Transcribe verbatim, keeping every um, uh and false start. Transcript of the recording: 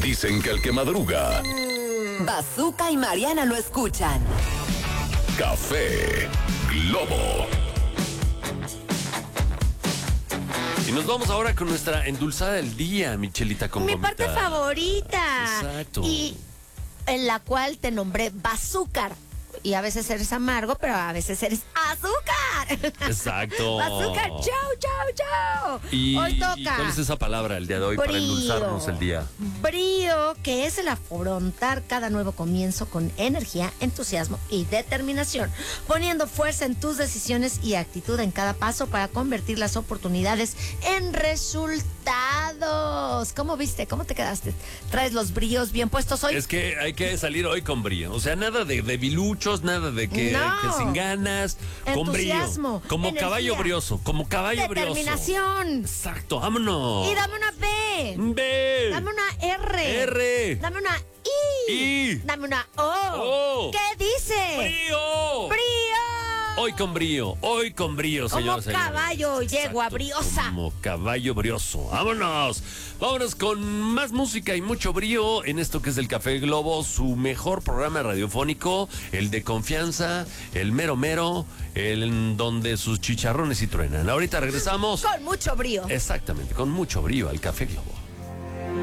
Dicen que el que madruga, Bazooka y Mariana lo escuchan. Café Globo. Y nos vamos ahora con nuestra endulzada del día, Michelita con Mi gomita. parte favorita. Exacto. Y en la cual te nombré bazúcar. Y a veces eres amargo, pero a veces eres azúcar. Exacto. Bazúcar, chau, chau, chau. Y, Hoy ¿y toca. cuál es esa palabra el día de hoy para Brío. endulzarnos el día? Brío, que es el afrontar cada nuevo comienzo con energía, entusiasmo y determinación, poniendo fuerza en tus decisiones y actitud en cada paso para convertir las oportunidades en resultados. ¿Cómo viste? ¿Cómo te quedaste? ¿Traes los bríos bien puestos hoy? Es que hay que salir hoy con brío. O sea, nada de debiluchos, nada de que, No. que sin ganas. Con brío. Entusiasmo, Como energía. caballo brioso. Como caballo brioso. Determinación. Exacto, vámonos. Y dame una B. B. Dame una R. R. Dame una I. I. Dame una O. O. ¿Qué dice? ¡Brío! ¡Brío! Hoy con brío, hoy con brío, Como señores. caballo, yegua Exacto, briosa. Como caballo brioso. ¡Vámonos! Vámonos con más música y mucho brío en esto que es el Café Globo, su mejor programa radiofónico, el de confianza, el mero mero, el en donde sus chicharrones y truenan. Ahorita regresamos. Con mucho brío. Exactamente, con mucho brío al Café Globo.